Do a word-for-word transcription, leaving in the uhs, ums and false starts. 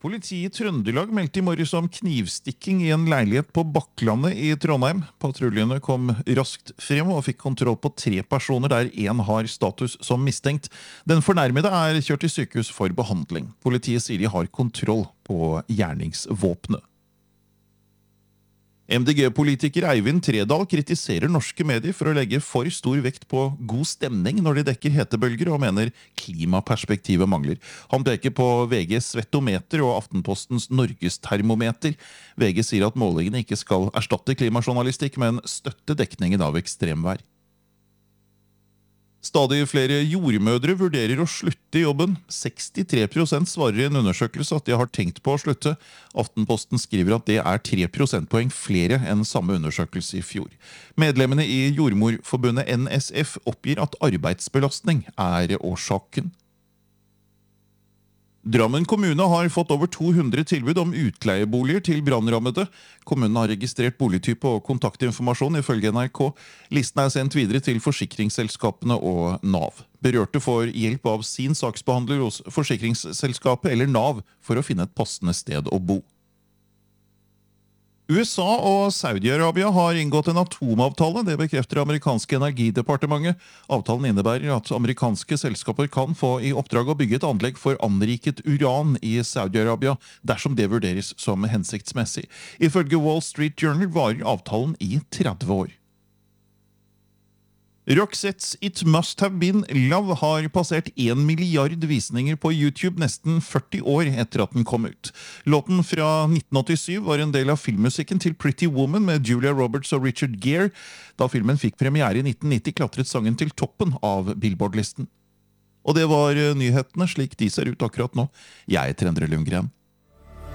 Politiet i Trøndelag meldte i morges om knivstikking i en leilighet på Bakklandet i Trondheim. Patruljene kom raskt frem og fikk kontroll på tre personer der en har status som mistenkt. Den fornærmede er kjørt til sykehus for behandling. Politiet sier de har kontroll på gjerningsvåpenet. M D G-politiker Eivind Tredal kritiserer norske medier for å legge for stor vekt på god stemning når de dekker hetebølger, og mener klimaperspektivet mangler. Han peker på V G's Svetometer og Aftenpostens Norgestermometer. V G sier at målingene ikke skal erstatte klimajournalistikk, men støtte dekningen av ekstremvær. Stadig flere jordmødre vurderer å slutte i jobben. sekstitre prosent svarer i en undersøkelse at de har tenkt på å slutte. Aftenposten skriver at det er tre prosentpoeng flere enn samme undersøkelse i fjor. Medlemmene i Jordmorforbundet N S F oppgir at arbeidsbelastning er årsaken. Drammen kommune har fått over to hundre tilbud om utleieboliger til brannrammede. Kommunen har registrert boligtype og kontaktinformasjon ifølge N R K. Listen er sendt videre til forsikringsselskapene og Nav. Berørte får hjelp av sin saksbehandler hos forsikringsselskapet eller Nav for å finne et passende sted å bo. U S A og Saudi-Arabia har inngått en atomavtale, det bekrefter amerikanske energidepartementet. Avtalen innebærer at amerikanske selskaper kan få i oppdrag å bygge et anlegg for anriket uran i Saudi-Arabia, dersom det vurderes som hensiktsmessig. Ifølge Wall Street Journal varer avtalen i tretti år. Roxettes It Must Have Been Love har passert en milliard visninger på YouTube nesten førti år etter at den kom ut. Låten fra nitten åttisyv var en del av filmmusikken til Pretty Woman med Julia Roberts og Richard Gere. Da filmen fikk premiere i nitten nitti, klatret sangen til toppen av Billboard-listen. Og det var nyhetene slik de ser ut akkurat nå. Jeg heter Endre Lundgren.